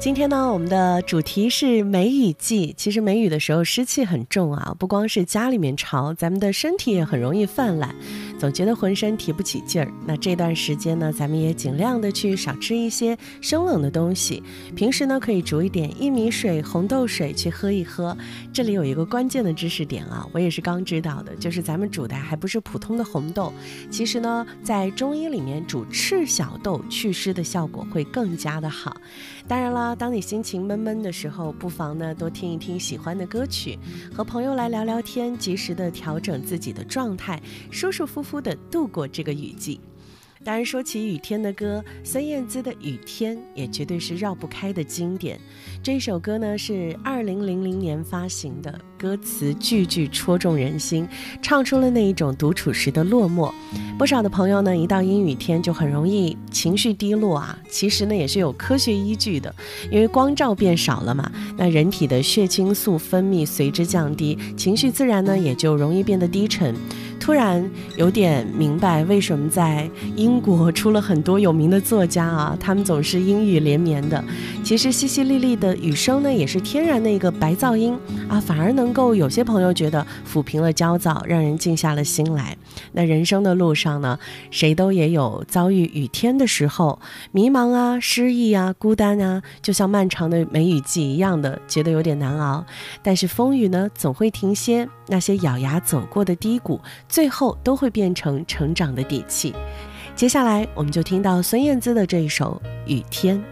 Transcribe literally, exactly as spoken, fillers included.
今天呢，我们的主题是梅雨季。其实梅雨的时候湿气很重啊，不光是家里面潮，咱们的身体也很容易犯懒，总觉得浑身提不起劲儿。那这段时间呢，咱们也尽量的去少吃一些生冷的东西，平时呢可以煮一点薏米水、红豆水去喝一喝。这里有一个关键的知识点啊，我也是刚知道的，就是咱们煮的还不是普通的红豆，其实呢在中医里面煮赤小豆祛湿的效果会更加的好。当然了，当你心情闷闷的时候，不妨呢多听一听喜欢的歌曲，和朋友来聊聊天，及时的调整自己的状态，舒舒服服的度过这个雨季。当然说起雨天的歌，孙燕姿的《雨天》也绝对是绕不开的经典。这首歌呢是二零零零年发行的，歌词句句戳中人心，唱出了那一种独处时的落寞。不少的朋友呢一到阴雨天就很容易情绪低落啊，其实呢也是有科学依据的，因为光照变少了嘛，那人体的血清素分泌随之降低，情绪自然呢也就容易变得低沉。突然有点明白为什么在英国出了很多有名的作家啊，他们总是阴雨连绵的。其实淅淅沥沥的雨声呢，也是天然的一个白噪音啊，反而能够有些朋友觉得抚平了焦躁，让人静下了心来。那人生的路上呢，谁都也有遭遇雨天的时候，迷茫啊、失意啊、孤单啊，就像漫长的梅雨季一样的，觉得有点难熬。但是风雨呢，总会停歇，那些咬牙走过的低谷，最后都会变成成长的底气。接下来我们就听到孙燕姿的这一首《雨天》。